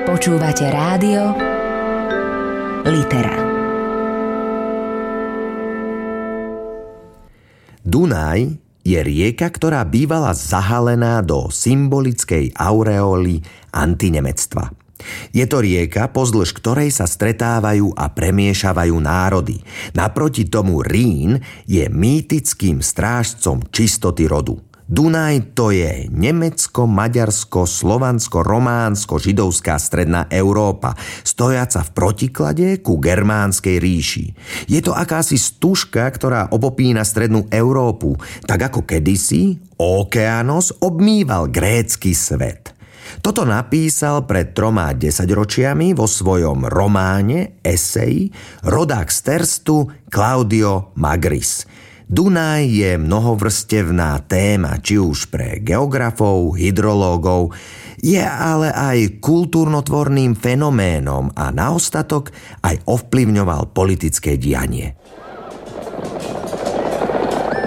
Počúvate rádio Litera. Dunaj je rieka, ktorá bývala zahalená do symbolickej aureóly antinemectva. Je to rieka, pozdĺž ktorej sa stretávajú a premiešavajú národy. Naproti tomu Rín je mýtickým strážcom čistoty rodu. Dunaj to je Nemecko, Maďarsko, Slovansko, Románsko, židovská stredná Európa, stojaca v protiklade ku germánskej ríši. Je to akási stužka, ktorá obopína strednú Európu, tak ako kedysi Okeanos obmýval grécky svet. Toto napísal pred 3 desaťročiami vo svojom románe, eseji, rodák z Terstu Claudio Magris. Dunaj je mnohovrstevná téma, či už pre geografov, hydrológov, je ale aj kultúrnotvorným fenoménom a na ostatok aj ovplyvňoval politické dianie.